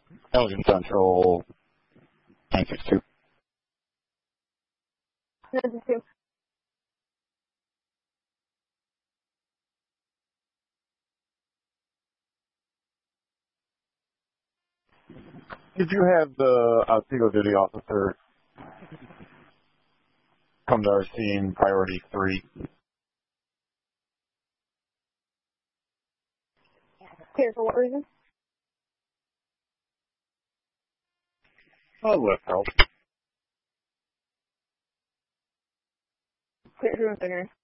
Elgin Central, 962. 962. Did you have the Otsego duty officer come to our scene, priority 3? Clear for what reason? Lift help. Clear for who, Center?